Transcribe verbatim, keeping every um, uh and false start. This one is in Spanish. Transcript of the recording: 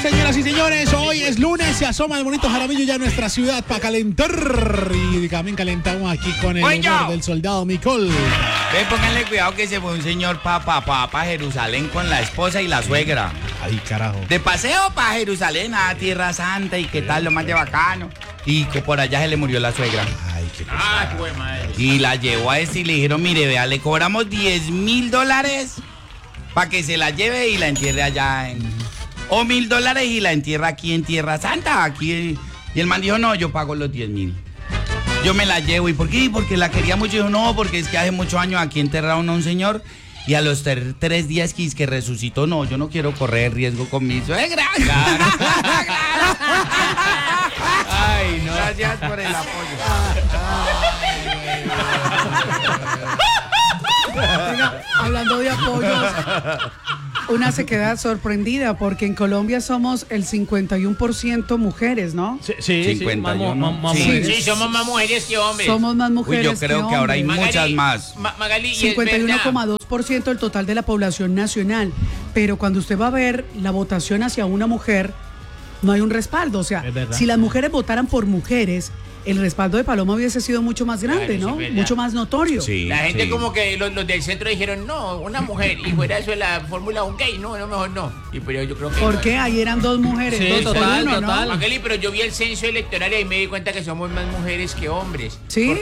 Señoras y señores, hoy es lunes, se asoma el bonito Jaramillo ya a nuestra ciudad para calentar. Y también calentamos aquí con el honor del soldado Micol. Ven, pónganle cuidado que se fue un señor pa, pa, pa, pa Jerusalén con la esposa y la suegra. Ay, carajo. De paseo para Jerusalén, a Tierra Santa y qué tal, lo más de bacano. Y que por allá se le murió la suegra. Ay, qué pesado. Ah, qué buena madre. Y la llevó a este y le dijeron, mire, vea, le cobramos diez mil dólares para que se la lleve y la entierre allá en... O mil dólares y la entierra aquí en Tierra Santa, aquí. Y el man dijo, no, yo pago los diez mil. Yo me la llevo. ¿Y por qué? Porque la quería mucho. Dijo, no, porque es que hace muchos años aquí enterraron a un señor y a los ter tres días que, que resucitó, no, yo no quiero correr riesgo con mi suegra. Claro. Ay, no. Gracias por el apoyo. Oiga, hablando de apoyos, una se queda sorprendida porque en Colombia somos el cincuenta y uno por ciento mujeres, ¿no? Sí, sí, cincuenta y uno. sí, más, más, más Sí. mujeres. Sí, somos más mujeres que hombres. Somos más mujeres. Uy, yo creo que, que ahora hay hombres. muchas más. Ma Magali, y es cincuenta y uno coma verdad. dos por ciento del total de la población nacional. Pero cuando usted va a ver la votación hacia una mujer, no hay un respaldo. O sea, Es verdad. si las mujeres votaran por mujeres, el respaldo de Paloma hubiese sido mucho más grande, Claro, eso ¿no? es verdad. Mucho más notorio. Sí, La gente sí. como que los, los del centro dijeron, no, una mujer, y fuera eso de la Fórmula un gay, no, no, mejor no. Y pero yo creo que... ¿Por qué? Ahí eran dos mujeres. Sí, dos por total, uno, ¿no? total. Magali, pero yo vi el censo electoral y ahí me di cuenta que somos más mujeres que hombres. Sí.